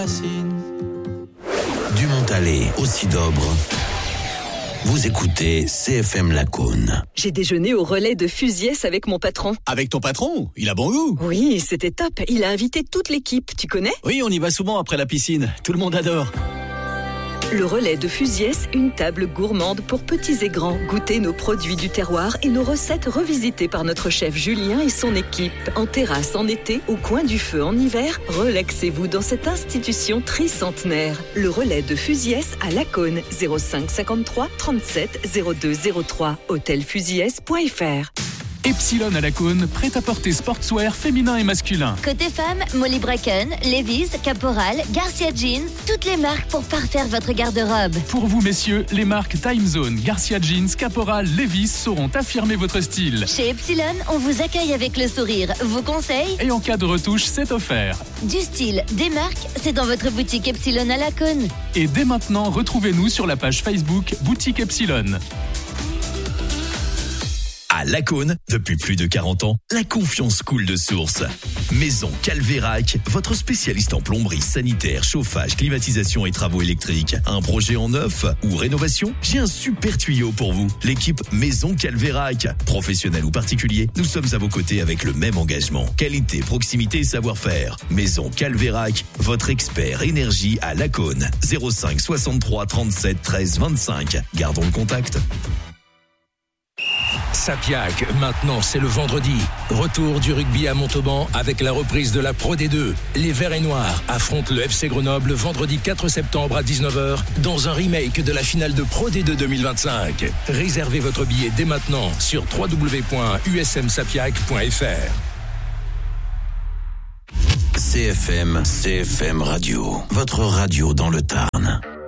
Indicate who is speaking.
Speaker 1: Du Montalet au Sidobre. Vous écoutez CFM Lacaune.
Speaker 2: J'ai déjeuné au relais de Fusiès avec mon patron.
Speaker 3: Avec ton patron? Il a bon goût.
Speaker 2: Oui, c'était top. Il a invité toute l'équipe. Tu connais?
Speaker 3: Oui, on y va souvent après la piscine. Tout le monde adore.
Speaker 2: Le relais de Fusiès, une table gourmande pour petits et grands. Goûtez nos produits du terroir et nos recettes revisitées par notre chef Julien et son équipe. En terrasse en été, au coin du feu en hiver, relaxez-vous dans cette institution tricentenaire. Le relais de Fusiès à Lacaune, 05 53 37 02 03. Hôtelfusiès.fr.
Speaker 4: Epsilon à Lacaune, prêt-à-porter sportswear féminin et masculin.
Speaker 5: Côté femmes, Molly Bracken, Levi's, Caporal, Garcia Jeans, toutes les marques pour parfaire votre garde-robe.
Speaker 4: Pour vous messieurs, les marques Time Zone, Garcia Jeans, Caporal, Levi's sauront affirmer votre style.
Speaker 5: Chez Epsilon, on vous accueille avec le sourire, vos conseils.
Speaker 4: Et en cas de retouche, c'est offert.
Speaker 5: Du style, des marques, c'est dans votre boutique Epsilon à Lacaune.
Speaker 4: Et dès maintenant, retrouvez-nous sur la page Facebook Boutique Epsilon.
Speaker 6: À Lacaune, depuis plus de 40 ans, la confiance coule de source. Maison Calvérac, votre spécialiste en plomberie, sanitaire, chauffage, climatisation et travaux électriques. Un projet en neuf ou rénovation? J'ai un super tuyau pour vous. L'équipe Maison Calvérac. Professionnel ou particulier, nous sommes à vos côtés avec le même engagement. Qualité, proximité et savoir-faire. Maison Calvérac, votre expert énergie à Lacaune. 05 63 37 13 25. Gardons le contact.
Speaker 7: Sapiac, maintenant c'est le vendredi. Retour du rugby à Montauban avec la reprise de la Pro D2. Les Verts et Noirs affrontent le FC Grenoble vendredi 4 septembre à 19h dans un remake de la finale de Pro D2 2025. Réservez votre billet dès maintenant sur www.usmsapiac.fr.
Speaker 1: CFM Radio, votre radio dans le Tarn.